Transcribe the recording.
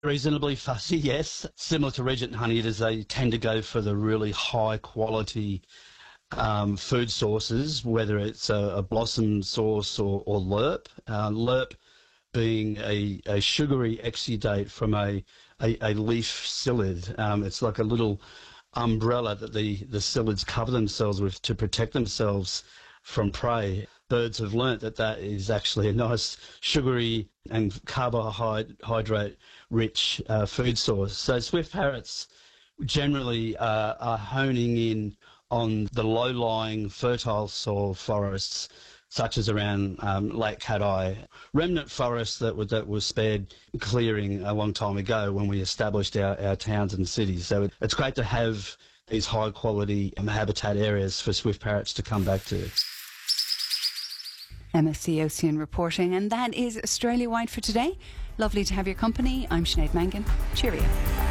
Reasonably fussy, yes. Similar to Regent Honeyeaters, they tend to go for the really high quality food sources, whether it's a blossom source or lerp. Lerp being a sugary exudate from a leaf psyllid. It's like a little umbrella that the psyllids cover themselves with to protect themselves from prey. Birds have learnt that that is actually a nice sugary and carbohydrate-rich food source. So swift parrots generally are honing in on the low-lying fertile soil forests, such as around Lake Cat Eye, remnant forests that were spared clearing a long time ago when we established our towns and cities. So it's great to have these high-quality habitat areas for swift parrots to come back to. MSC Ocean reporting, and that is Australia Wide for today. Lovely to have your company. I'm Sinead Mangan. Cheerio.